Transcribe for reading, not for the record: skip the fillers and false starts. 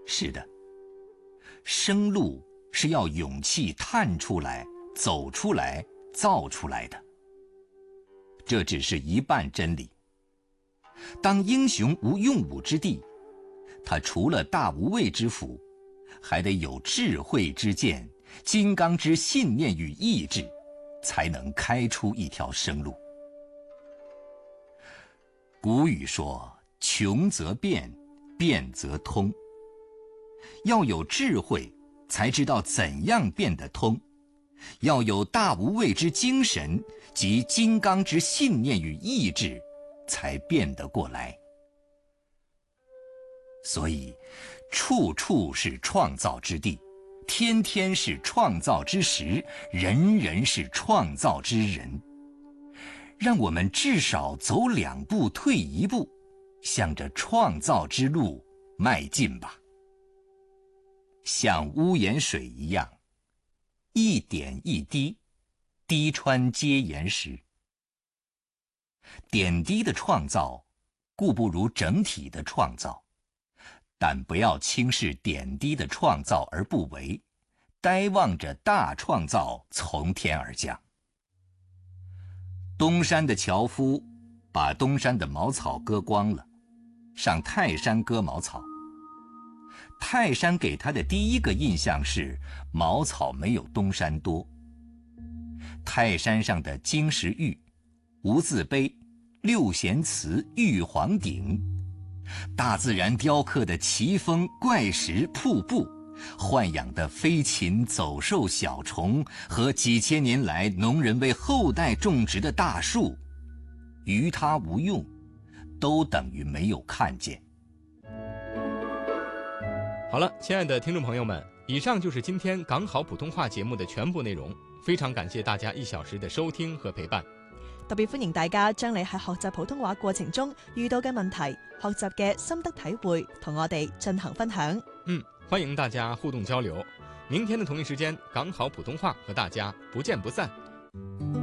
是的，生路是要勇气探出来、走出来、造出来的。这只是一半真理。当英雄无用武之地，他除了大无畏之斧，还得有智慧之剑、金刚之信念与意志，才能开出一条生路。古语说：穷则变，变则通。要有智慧，才知道怎样变得通；要有大无畏之精神及金刚之信念与意志，才变得过来。所以，处处是创造之地，天天是创造之时，人人是创造之人。让我们至少走2步退1步，向着创造之路迈进吧。像屋檐水一样，一点一滴，滴穿皆岩石。点滴的创造，固不如整体的创造，但不要轻视点滴的创造而不为，呆望着大创造从天而降。东山的樵夫把东山的茅草割光了，上泰山割茅草。泰山给他的第一个印象是茅草没有东山多。泰山上的金石玉、无字碑、六弦词、玉皇鼎，大自然雕刻的奇峰、怪石、瀑布，豢养的飞禽走兽、小虫和几千年来农人为后代种植的大树，于他无用，都等于没有看见。 好了，亲爱的听众朋友们，以上就是今天港好普通話節目的全部內容。非常感謝大家1小時的收聽和陪伴。 特別歡迎大家將你喺學習普通話過程中遇到嘅問題、學習嘅心得體會同我哋進行分享。 歡迎大家互動交流。明天的同一時間，港好普通話和大家不見不散。